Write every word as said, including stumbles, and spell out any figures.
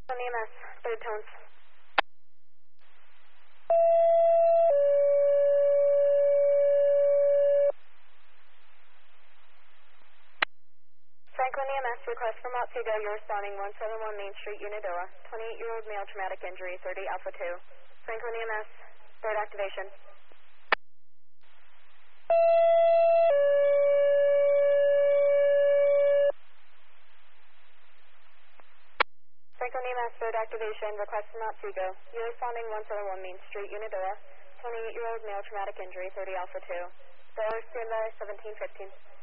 On E M S, third tones. Franklin E M S, request from Otsego. You're responding one seven one Main Street, Unadilla. twenty-eight-year-old male, traumatic injury, thirty Alpha two. Franklin E M S, third activation. Franklin E M S, third activation, request from Otsego. You're responding one seven one Main Street, Unadilla. twenty-eight-year-old male, traumatic injury, thirty Alpha two. Dollar standby, seventeen fifteen.